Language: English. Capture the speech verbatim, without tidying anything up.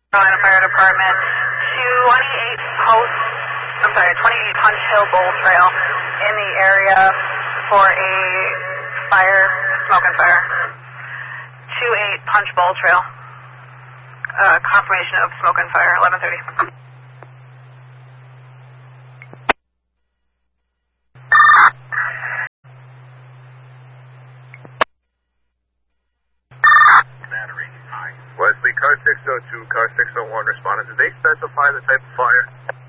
Carolina Fire Department, twenty-eight Post, I'm sorry, twenty-eight Punch Hill Bowl Trail in the area for a fire, smoke and fire. twenty-eight Punch Bowl Trail, uh, confirmation of smoke and fire, eleven thirty. Wesley, car six oh two, car six oh one responded. Did they specify the type of fire?